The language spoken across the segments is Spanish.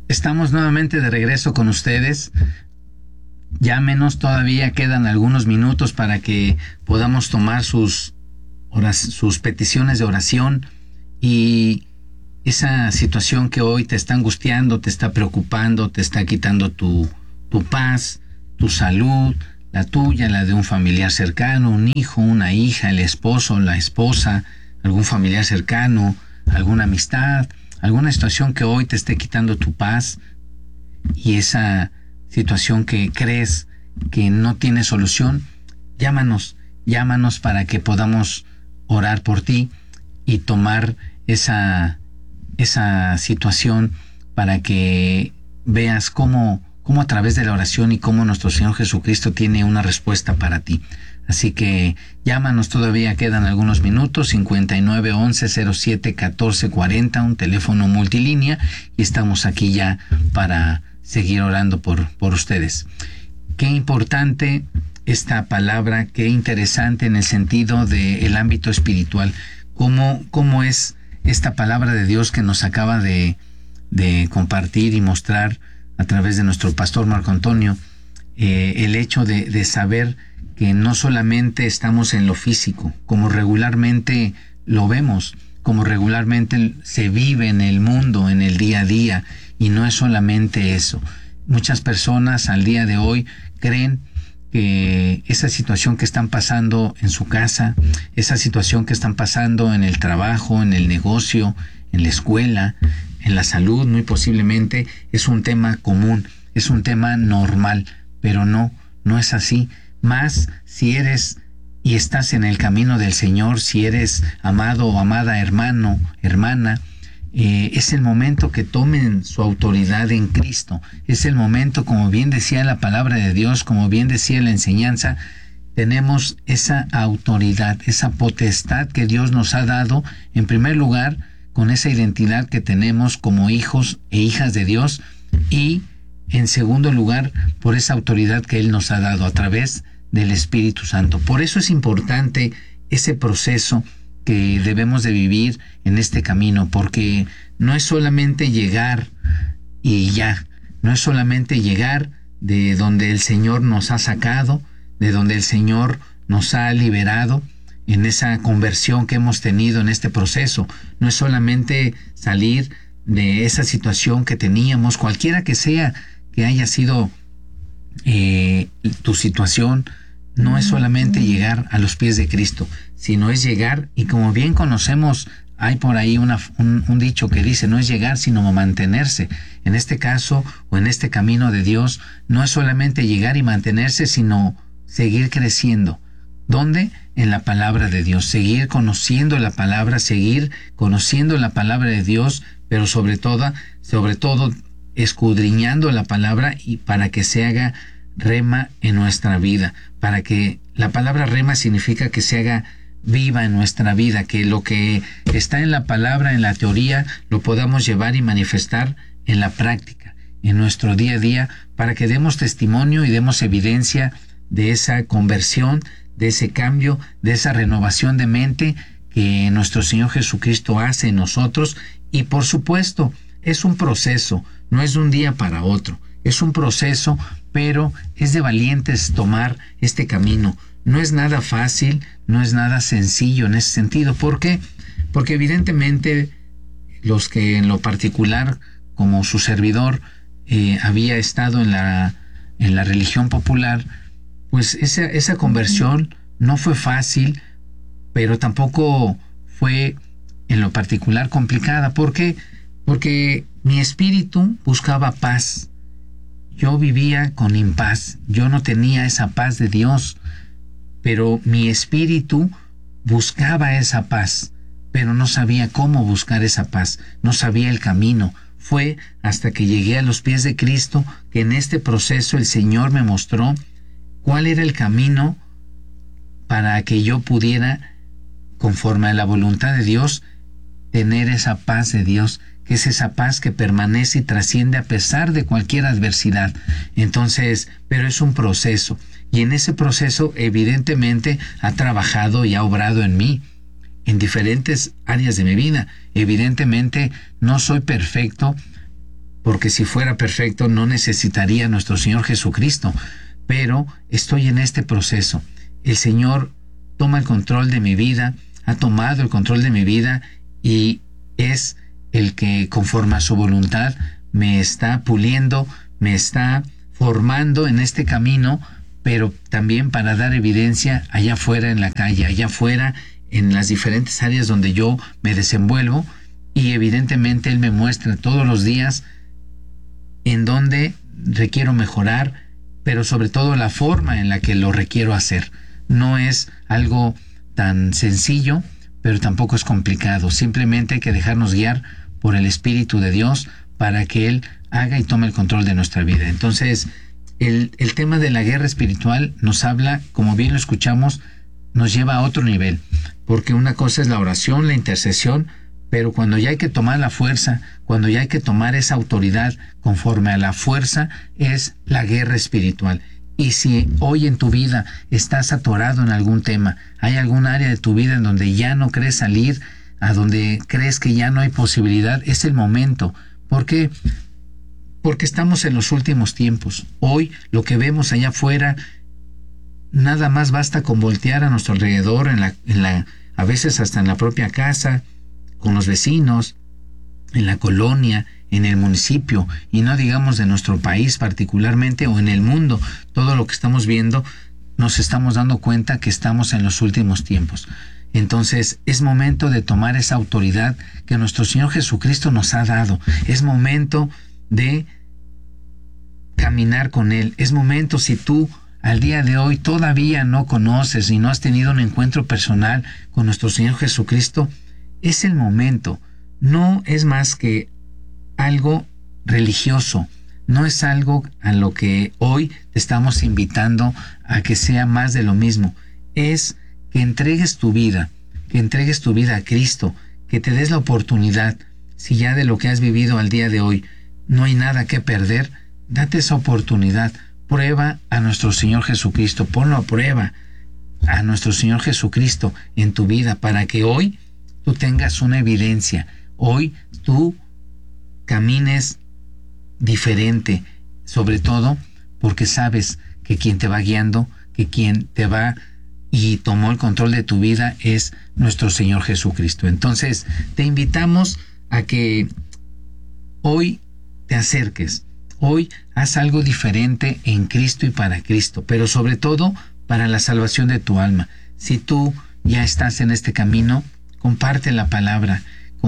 Estamos nuevamente de regreso con ustedes. Llámenos, todavía quedan algunos minutos para que podamos tomar sus peticiones de oración y esa situación que hoy te está angustiando, te está preocupando, te está quitando tu paz, tu salud, la tuya, la de un familiar cercano, un hijo, una hija, el esposo, la esposa, algún familiar cercano, alguna amistad, alguna situación que hoy te esté quitando tu paz y esa situación que crees que no tiene solución. Llámanos para que podamos orar por ti y tomar esa situación para que veas cómo a través de la oración y cómo nuestro Señor Jesucristo tiene una respuesta para ti. Así que llámanos, todavía quedan algunos minutos, 5911-07-1440, un teléfono multilínea, y estamos aquí ya para seguir orando por ustedes. Qué importante esta palabra, qué interesante en el sentido del ámbito espiritual. Cómo es esta palabra de Dios que nos acaba de compartir y mostrar a través de nuestro pastor Marco Antonio, el hecho de saber que no solamente estamos en lo físico, como regularmente lo vemos, como regularmente se vive en el mundo, en el día a día, y no es solamente eso. Muchas personas al día de hoy creen que esa situación que están pasando en su casa, esa situación que están pasando en el trabajo, en el negocio, en la escuela, en la salud, muy posiblemente es un tema común, es un tema normal, pero no es así. Más si eres y estás en el camino del Señor, si eres amado o amada hermano, hermana, es el momento que tomen su autoridad en Cristo. Es el momento, como bien decía la palabra de Dios, como bien decía la enseñanza, tenemos esa autoridad, esa potestad que Dios nos ha dado, en primer lugar, con esa identidad que tenemos como hijos e hijas de Dios, y en segundo lugar, por esa autoridad que Él nos ha dado a través del Espíritu Santo. Por eso es importante ese proceso que debemos de vivir en este camino, porque no es solamente llegar y ya, no es solamente llegar de donde el Señor nos ha sacado, de donde el Señor nos ha liberado, en esa conversión que hemos tenido en este proceso. No es solamente salir de esa situación que teníamos, cualquiera que sea que haya sido tu situación, no es solamente llegar a los pies de Cristo, sino es llegar, y como bien conocemos, hay por ahí un dicho que dice, no es llegar sino mantenerse. En este caso, o en este camino de Dios, no es solamente llegar y mantenerse, sino seguir creciendo. ¿Dónde? En la palabra de Dios, seguir conociendo la palabra, seguir conociendo la palabra de Dios, pero sobre todo escudriñando la palabra, y para que se haga rema en nuestra vida, para que la palabra rema significa que se haga viva en nuestra vida, que lo que está en la palabra, en la teoría, lo podamos llevar y manifestar en la práctica, en nuestro día a día, para que demos testimonio y demos evidencia de esa conversión, de ese cambio, de esa renovación de mente que nuestro Señor Jesucristo hace en nosotros. Y por supuesto, es un proceso, no es de un día para otro, es un proceso, pero es de valientes tomar este camino. No es nada fácil, no es nada sencillo en ese sentido. ¿Por qué? Porque evidentemente los que en lo particular, como su servidor, había estado en la religión popular, pues esa conversión no fue fácil, pero tampoco fue en lo particular complicada. ¿Por qué? Porque mi espíritu buscaba paz. Yo vivía con impaz, yo no tenía esa paz de Dios, pero mi espíritu buscaba esa paz, pero no sabía cómo buscar esa paz, no sabía el camino. Fue hasta que llegué a los pies de Cristo que en este proceso el Señor me mostró cuál era el camino para que yo pudiera, conforme a la voluntad de Dios, tener esa paz de Dios, que es esa paz que permanece y trasciende a pesar de cualquier adversidad. Entonces, pero es un proceso, y en ese proceso evidentemente ha trabajado y ha obrado en mí, en diferentes áreas de mi vida. Evidentemente no soy perfecto, porque si fuera perfecto no necesitaría a nuestro Señor Jesucristo, pero estoy en este proceso. El Señor toma el control de mi vida, ha tomado el control de mi vida y es el que conforme a su voluntad me está puliendo, me está formando en este camino, pero también para dar evidencia allá afuera en la calle, allá afuera en las diferentes áreas donde yo me desenvuelvo, y evidentemente Él me muestra todos los días en donde requiero mejorar, pero sobre todo la forma en la que lo requiero hacer. No es algo tan sencillo, pero tampoco es complicado. Simplemente hay que dejarnos guiar por el Espíritu de Dios para que Él haga y tome el control de nuestra vida. Entonces, el tema de la guerra espiritual nos habla, como bien lo escuchamos, nos lleva a otro nivel, porque una cosa es la oración, la intercesión, pero cuando ya hay que tomar la fuerza, cuando ya hay que tomar esa autoridad conforme a la fuerza, es la guerra espiritual. Y si hoy en tu vida estás atorado en algún tema, hay algún área de tu vida en donde ya no crees salir, a donde crees que ya no hay posibilidad, es el momento. ¿Por qué? Porque estamos en los últimos tiempos. Hoy lo que vemos allá afuera, nada más basta con voltear a nuestro alrededor, a veces hasta en la propia casa, con los vecinos, en la colonia, en el municipio, y no digamos de nuestro país particularmente, o en el mundo. Todo lo que estamos viendo, nos estamos dando cuenta que estamos en los últimos tiempos. Entonces es momento de tomar esa autoridad que nuestro Señor Jesucristo nos ha dado. Es momento de caminar con Él. Es momento, si tú al día de hoy todavía no conoces y no has tenido un encuentro personal con nuestro Señor Jesucristo, es el momento. No es más que algo religioso, no es algo a lo que hoy te estamos invitando a que sea más de lo mismo. Es que entregues tu vida a Cristo, que te des la oportunidad. Si ya de lo que has vivido al día de hoy no hay nada que perder, date esa oportunidad. Prueba a nuestro Señor Jesucristo, ponlo a prueba a nuestro Señor Jesucristo en tu vida para que hoy tú tengas una evidencia, hoy tú camines diferente, sobre todo porque sabes que quien te va guiando, que quien te va y tomó el control de tu vida es nuestro Señor Jesucristo. Entonces te invitamos a que hoy te acerques, hoy haz algo diferente en Cristo y para Cristo, pero sobre todo para la salvación de tu alma. Si tú ya estás en este camino, comparte la palabra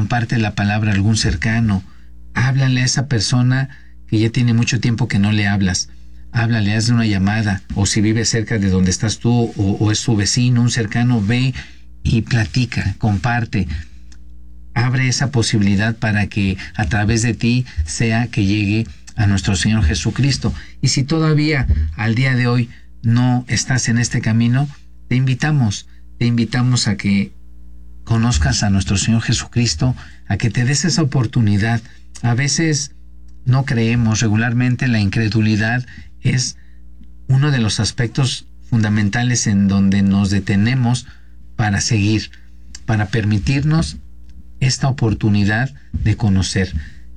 a algún cercano, háblale a esa persona que ya tiene mucho tiempo que no le hablas, háblale, hazle una llamada, o si vive cerca de donde estás tú o es tu vecino, un cercano, ve y platica, comparte, abre esa posibilidad para que a través de ti sea que llegue a nuestro Señor Jesucristo. Y si todavía al día de hoy no estás en este camino, te invitamos a que conozcas a nuestro Señor Jesucristo, a que te des esa oportunidad. A veces no creemos, regularmente la incredulidad es uno de los aspectos fundamentales en donde nos detenemos para seguir, para permitirnos esta oportunidad de conocer.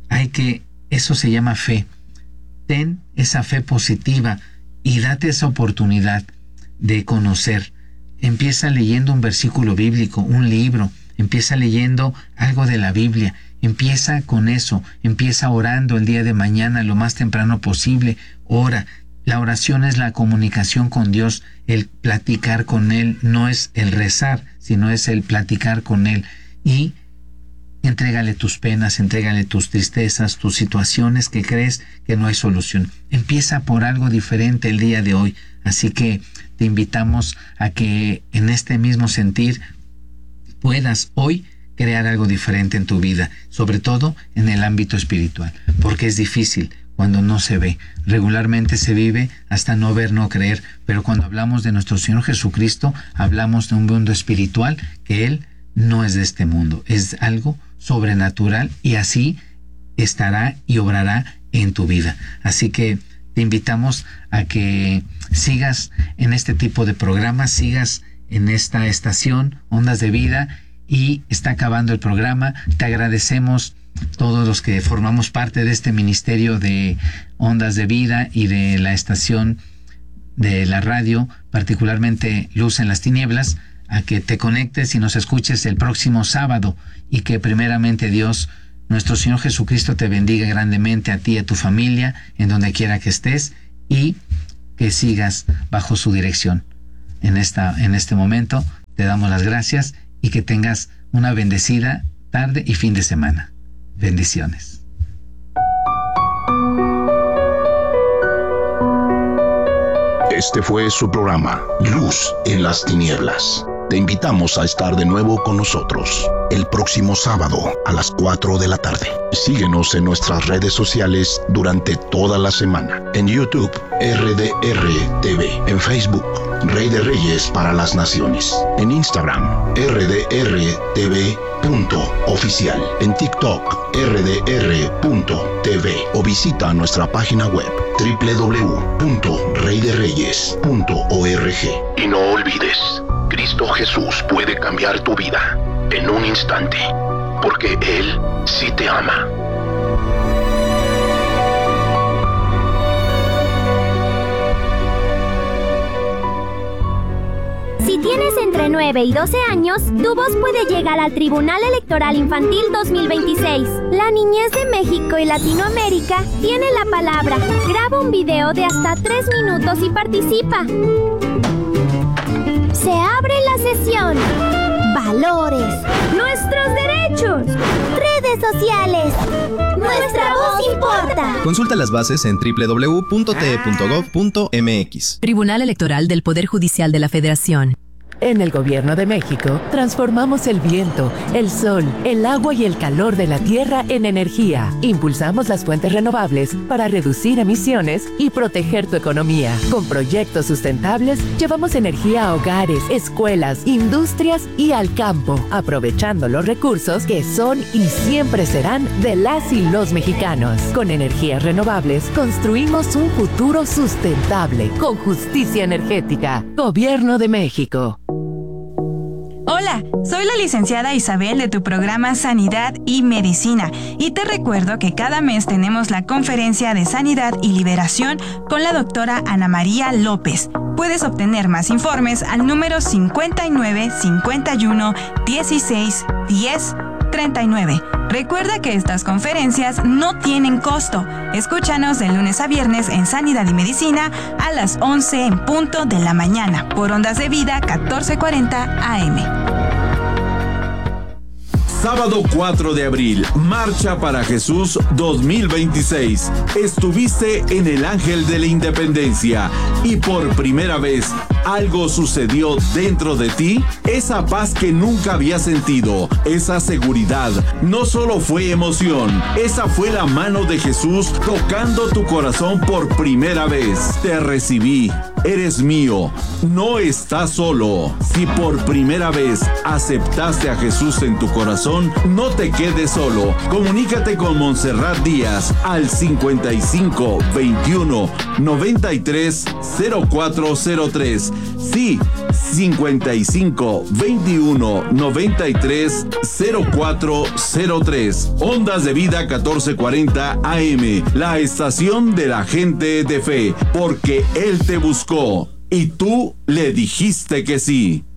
Eso se llama fe. Ten esa fe positiva y date esa oportunidad de conocer. Empieza leyendo un versículo bíblico, un libro, empieza leyendo algo de la Biblia, empieza con eso, empieza orando el día de mañana lo más temprano posible, ora. La oración es la comunicación con Dios, el platicar con Él, no es el rezar, sino es el platicar con Él. Y entrégale tus penas, entrégale tus tristezas, tus situaciones que crees que no hay solución. Empieza por algo diferente el día de hoy. Así que te invitamos a que en este mismo sentir puedas hoy crear algo diferente en tu vida, sobre todo en el ámbito espiritual, porque es difícil cuando no se ve. Regularmente se vive hasta no ver, no creer, pero cuando hablamos de nuestro Señor Jesucristo, hablamos de un mundo espiritual que Él no es de este mundo, es algo sobrenatural y así estará y obrará en tu vida. Así que te invitamos a que sigas en este tipo de programas, sigas en esta estación Ondas de Vida, y está acabando el programa. Te agradecemos todos los que formamos parte de este ministerio de Ondas de Vida y de la estación de la radio, particularmente Luz en las Tinieblas, a que te conectes y nos escuches el próximo sábado, y que primeramente Dios, nuestro Señor Jesucristo, te bendiga grandemente a ti y a tu familia, en donde quiera que estés, y que sigas bajo su dirección. En este momento te damos las gracias y que tengas una bendecida tarde y fin de semana. Bendiciones. Este fue su programa, Luz en las Tinieblas. Te invitamos a estar de nuevo con nosotros el próximo sábado a las 4 de la tarde. Síguenos en nuestras redes sociales durante toda la semana. En YouTube, RDR TV. En Facebook, Rey de Reyes para las Naciones. En Instagram, RDRTV.oficial. En TikTok, RDR.tv. O visita nuestra página web www.reydereyes.org. Y no olvides, Cristo Jesús puede cambiar tu vida en un instante, porque Él sí te ama. Si tienes entre 9 y 12 años, tu voz puede llegar al Tribunal Electoral Infantil 2026. La niñez de México y Latinoamérica tiene la palabra. Graba un video de hasta 3 minutos y participa. Se abre la sesión. Valores. Nuestros derechos. Redes sociales. Nuestra voz importa. Consulta las bases en www.te.gov.mx. Tribunal Electoral del Poder Judicial de la Federación. En el Gobierno de México, transformamos el viento, el sol, el agua y el calor de la tierra en energía. Impulsamos las fuentes renovables para reducir emisiones y proteger tu economía. Con proyectos sustentables, llevamos energía a hogares, escuelas, industrias y al campo, aprovechando los recursos que son y siempre serán de las y los mexicanos. Con energías renovables, construimos un futuro sustentable, con justicia energética. Gobierno de México. Hola, soy la licenciada Isabel de tu programa Sanidad y Medicina y te recuerdo que cada mes tenemos la conferencia de Sanidad y Liberación con la doctora Ana María López. Puedes obtener más informes al número 59 51 16 10 39. Recuerda que estas conferencias no tienen costo. Escúchanos de lunes a viernes en Sanidad y Medicina a las 11 en punto de la mañana por Ondas de Vida 1440 AM. Sábado 4 de abril, Marcha para Jesús 2026. Estuviste en el Ángel de la Independencia y por primera vez algo sucedió dentro de ti. Esa paz que nunca habías sentido, esa seguridad, no solo fue emoción, esa fue la mano de Jesús tocando tu corazón por primera vez. Te recibí, eres mío, no estás solo. Si por primera vez aceptaste a Jesús en tu corazón, no te quedes solo. Comunícate con Montserrat Díaz al 55 21 93 0403. Sí, 55 21 93 0403. Ondas de Vida 1440 AM, la estación de la gente de fe, porque Él te buscó y tú le dijiste que sí.